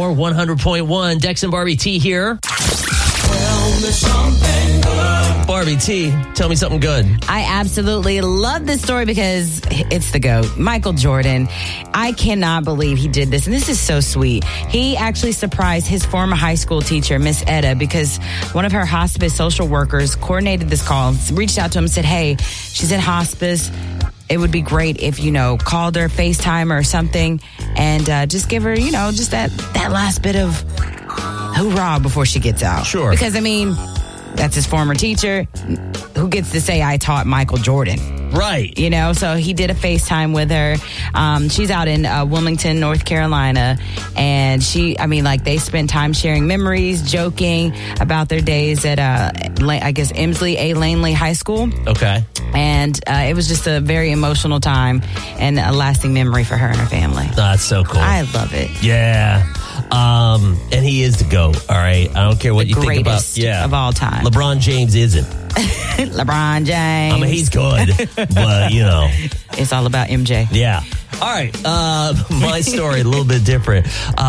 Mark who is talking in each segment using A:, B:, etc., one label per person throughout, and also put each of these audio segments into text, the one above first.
A: Baltimore 100.1. Dex and Barbie T here. Barbie T, tell me something good.
B: I absolutely love this story because it's the GOAT, Michael Jordan. I cannot believe he did this, and this is so sweet. He actually surprised his former high school teacher, Miss Etta, because one of her hospice social workers coordinated this call, reached out to him and said, hey, she's in hospice. It would be great if, called her, FaceTime her or something, and just give her, just that last bit of hoorah before she gets out.
A: Sure.
B: Because, that's his former teacher. Who gets to say, I taught Michael Jordan?
A: Right.
B: So he did a FaceTime with her. She's out in Wilmington, North Carolina. And they spent time sharing memories, joking about their days at, Emsley A. Langley High School.
A: Okay.
B: And it was just a very emotional time and a lasting memory for her and her family.
A: That's so cool.
B: I love it.
A: Yeah. And he is the GOAT, all right? I don't care what you think about.
B: Greatest of all time.
A: LeBron James isn't.
B: LeBron James.
A: He's good, but,
B: It's all about MJ.
A: Yeah. All right. My story, a little bit different.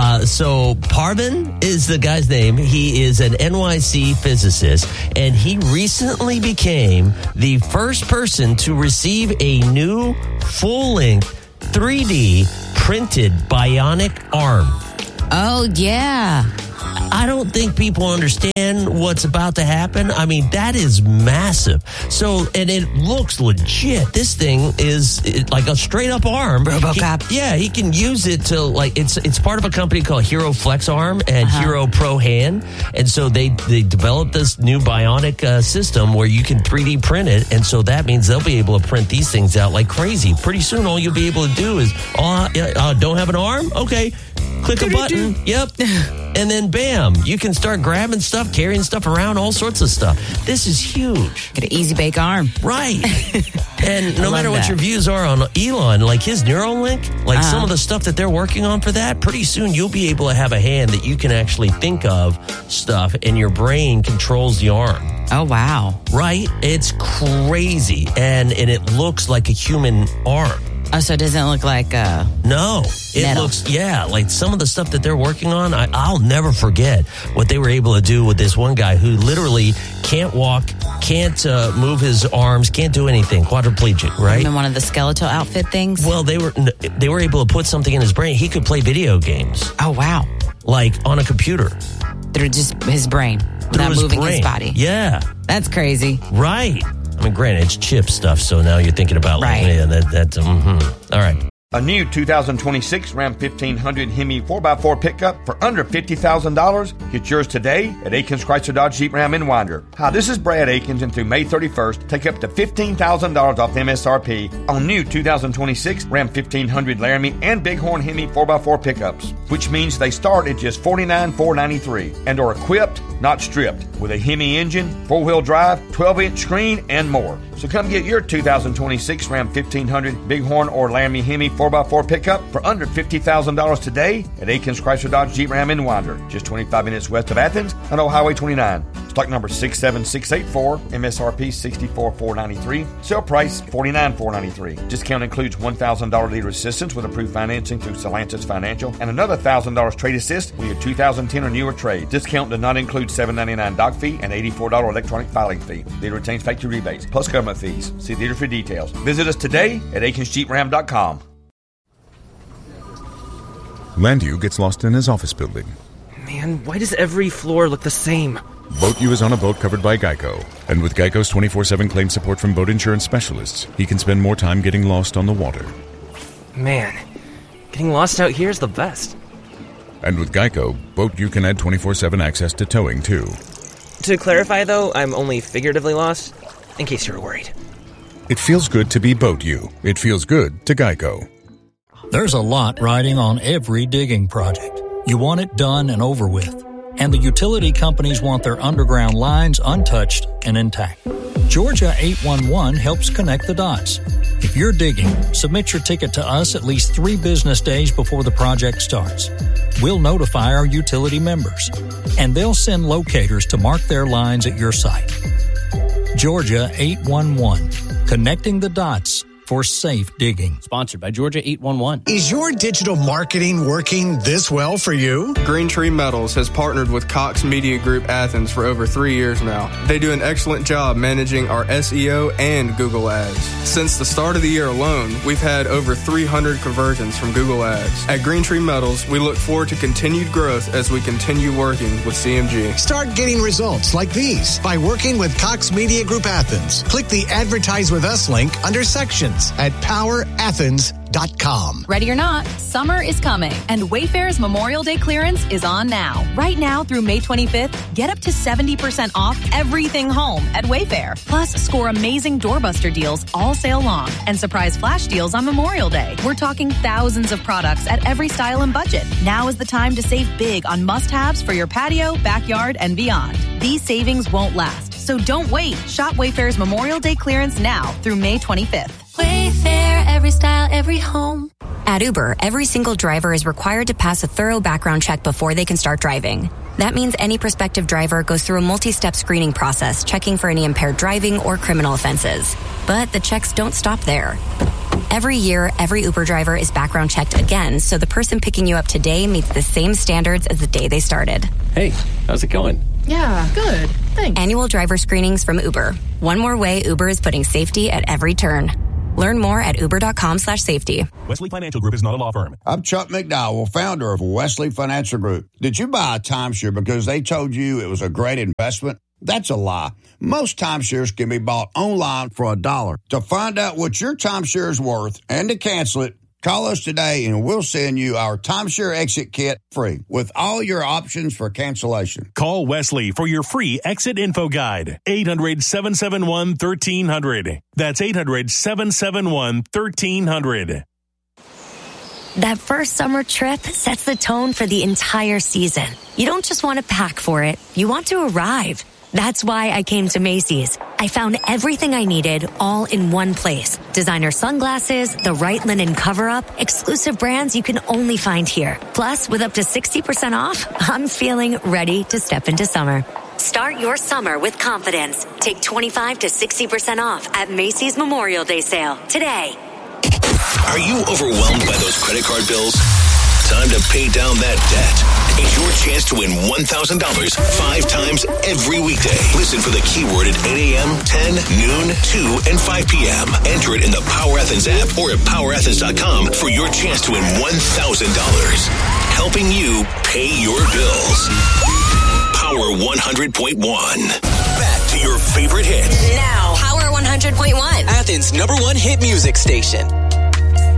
A: So Parvin is the guy's name. He is an NYC physicist, and he recently became the first person to receive a new full-length 3D printed bionic arm.
B: Oh, yeah.
A: I don't think people understand what's about to happen. That is massive. So, and it looks legit. This thing is like a straight up arm.
B: RoboCop.
A: He can use it to it's part of a company called Hero Flex Arm and Hero Pro Hand. And so they developed this new bionic system where you can 3D print it. And so that means they'll be able to print these things out like crazy. Pretty soon, all you'll be able to do is, don't have an arm? Okay. Click a button. Yep. And then bam, you can start grabbing stuff, carrying stuff around, all sorts of stuff. This is huge.
B: Get an easy bake arm.
A: Right. And no matter what your views are on Elon, like his Neuralink, some of the stuff that they're working on for that, pretty soon you'll be able to have a hand that you can actually think of stuff and your brain controls the arm.
B: Oh, wow.
A: Right? It's crazy. And it looks like a human arm.
B: Oh, so it doesn't look like
A: No, it
B: metal.
A: looks, like some of the stuff that they're working on, I'll never forget what they were able to do with this one guy who literally can't walk, can't move his arms, can't do anything, quadriplegic, right?
B: In one of the skeletal outfit things?
A: Well, they were able to put something in his brain. He could play video games.
B: Oh, wow.
A: Like on a computer.
B: Through just his brain, without moving his body.
A: Yeah.
B: That's crazy.
A: Right. Granted, it's chip stuff, so now you're thinking about, all right.
C: A new 2026 Ram 1500 Hemi 4x4 pickup for under $50,000. Get yours today at Akins Chrysler Dodge Jeep Ram in Winder. Hi, this is Brad Akins, and through May 31st, take up to $15,000 off MSRP on new 2026 Ram 1500 Laramie and Bighorn Hemi 4x4 pickups, which means they start at just $49,493 and are equipped, not stripped, with a Hemi engine, 4-wheel drive, 12-inch screen, and more. So come get your 2026 Ram 1500 Bighorn or Laramie Hemi 4x4 pickup for under $50,000 today at Akins Chrysler Dodge Jeep Ram in Winder, just 25 minutes west of Athens on Old Highway 29. Stock number 67684, MSRP $64,493, sale price $49,493. Discount includes $1,000 leader assistance with approved financing through Stellantis Financial and another $1,000 trade assist with your 2010 or newer trade. Discount does not include $7.99 doc fee and $84 electronic filing fee. Leader retains factory rebates plus government fees. See dealer for details. Visit us today at AkinsJeepRam.com.
D: Landu gets lost in his office building.
E: Man, why does every floor look the same?
D: BoatU is on a boat covered by Geico. And with Geico's 24/7 claim support from boat insurance specialists, he can spend more time getting lost on the water.
E: Man, getting lost out here is the best.
D: And with Geico, BoatU can add 24/7 access to towing, too.
E: To clarify, though, I'm only figuratively lost, in case you were worried.
D: It feels good to be BoatU. It feels good to Geico.
F: There's a lot riding on every digging project. You want it done and over with. And the utility companies want their underground lines untouched and intact. Georgia 811 helps connect the dots. If you're digging, submit your ticket to us at least 3 business days before the project starts. We'll notify our utility members, and they'll send locators to mark their lines at your site. Georgia 811, connecting the dots for safe digging.
G: Sponsored by Georgia 811.
H: Is your digital marketing working this well for you?
I: Green Tree Metals has partnered with Cox Media Group Athens for over 3 years now. They do an excellent job managing our SEO and Google Ads. Since the start of the year alone, we've had over 300 conversions from Google Ads. At Green Tree Metals, we look forward to continued growth as we continue working with CMG.
H: Start getting results like these by working with Cox Media Group Athens. Click the Advertise with Us link under Sections at powerathens.com.
J: Ready or not, summer is coming, and Wayfair's Memorial Day clearance is on now. Right now through May 25th, get up to 70% off everything home at Wayfair. Plus, score amazing doorbuster deals all sale long and surprise flash deals on Memorial Day. We're talking thousands of products at every style and budget. Now is the time to save big on must-haves for your patio, backyard, and beyond. These savings won't last, so don't wait. Shop Wayfair's Memorial Day clearance now through May 25th.
K: Wayfair, every style, every home. At Uber, every single driver is required to pass a thorough background check before they can start driving. That means any prospective driver goes through a multi-step screening process, checking for any impaired driving or criminal offenses. But the checks don't stop there. Every year, every Uber driver is background checked again, so the person picking you up today meets the same standards as the day they started.
G: Hey, how's it going?
L: Yeah, good. Thanks.
K: Annual driver screenings from Uber. One more way Uber is putting safety at every turn. Learn more at uber.com/safety.
M: Wesley Financial Group is not a law firm.
N: I'm Chuck McDowell, founder of Wesley Financial Group. Did you buy a timeshare because they told you it was a great investment? That's a lie. Most timeshares can be bought online for $1. To find out what your timeshare is worth and to cancel it, call us today and we'll send you our timeshare exit kit free with all your options for cancellation.
M: Call Wesley for your free exit info guide. 800-771-1300. That's 800-771-1300.
O: That first summer trip sets the tone for the entire season. You don't just want to pack for it. You want to arrive. That's why I came to Macy's. I found everything I needed all in one place. Designer sunglasses, the right linen cover-up, exclusive brands you can only find here. Plus, with up to 60% off, I'm feeling ready to step into summer. Start your summer with confidence. Take 25 to 60% off at Macy's Memorial Day sale today.
P: Are you overwhelmed by those credit card bills? Time to pay down that debt. It's your chance to win $1,000 5 times every weekday. Listen for the keyword at 8 a.m., 10, noon, 2, and 5 p.m. Enter it in the Power Athens app or at powerathens.com for your chance to win $1,000. Helping you pay your bills. Power 100.1. Back to your favorite hits.
Q: Now, Power 100.1.
R: Athens' #1 hit music station.